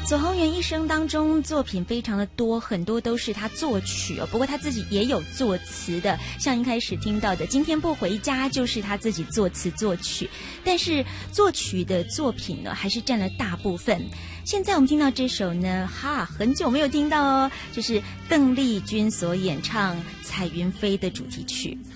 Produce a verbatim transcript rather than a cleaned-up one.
左宏元一生当中作品非常的多，很多都是他作曲哦，不过他自己也有作词的，像一开始听到的《今天不回家》就是他自己作词作曲，但是作曲的作品呢还是占了大部分。现在我们听到这首呢，哈，很久没有听到哦，这是邓丽君所演唱《彩云飞》的主题曲。